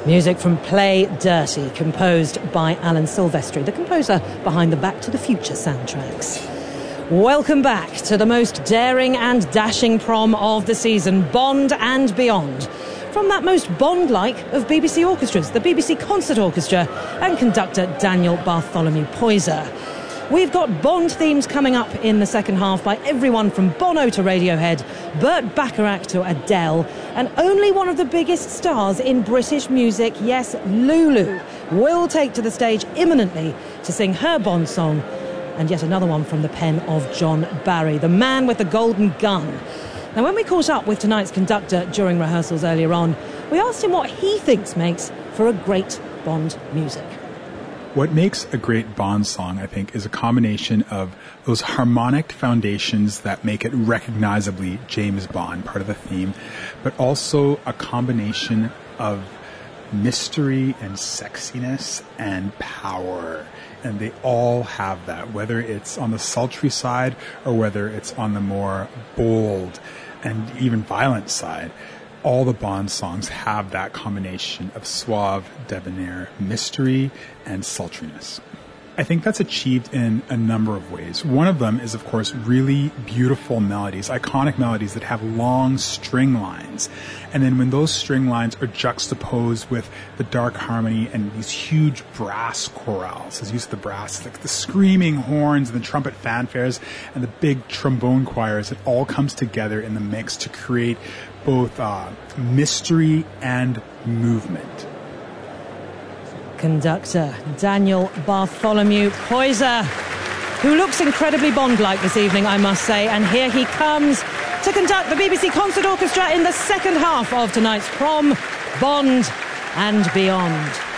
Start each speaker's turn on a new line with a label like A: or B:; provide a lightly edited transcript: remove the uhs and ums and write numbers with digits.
A: Music from Play Dirty, composed by Alan Silvestri, the composer behind the Back to the Future soundtracks. Welcome back to the most daring and dashing prom of the season, Bond and Beyond. From that most Bond-like of BBC orchestras, the BBC Concert Orchestra and conductor Daniel Bartholomew Poyser. We've got Bond themes coming up in the second half by everyone from Bono to Radiohead, Burt Bacharach to Adele, and only one of the biggest stars in British music, yes, Lulu, will take to the stage imminently to sing her Bond song, and yet another one from the pen of John Barry, the man with the golden gun. Now, when we caught up with tonight's conductor during rehearsals earlier on, we asked him what he thinks makes for a great Bond music.
B: What makes a great Bond song, I think, is a combination of those harmonic foundations that make it recognizably James Bond, part of the theme, but also a combination of mystery and sexiness and power. And they all have that, whether it's on the sultry side or whether it's on the more bold and even violent side. All the Bond songs have that combination of suave, debonair mystery and sultriness. I think that's achieved in a number of ways. One of them is, of course, really beautiful melodies, iconic melodies that have long string lines. And then when those string lines are juxtaposed with the dark harmony and these huge brass chorales, as used to the brass, like the screaming horns and the trumpet fanfares and the big trombone choirs, it all comes together in the mix to create both mystery and movement.
A: Conductor Daniel Bartholomew Poyser, who looks incredibly Bond-like this evening, I must say, and here he comes to conduct the BBC Concert Orchestra in the second half of tonight's prom, Bond and Beyond.